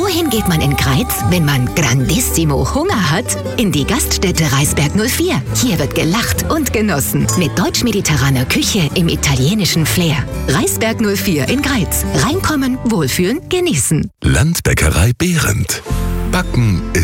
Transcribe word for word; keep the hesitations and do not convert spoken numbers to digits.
Wohin geht man in Greiz, wenn man grandissimo Hunger hat? In die Gaststätte Reisberg null vier. Hier wird gelacht und genossen. Mit deutsch-mediterraner Küche im italienischen Flair. Reisberg null vier in Greiz. Reinkommen, wohlfühlen, genießen. Landbäckerei Behrendt. Backen ist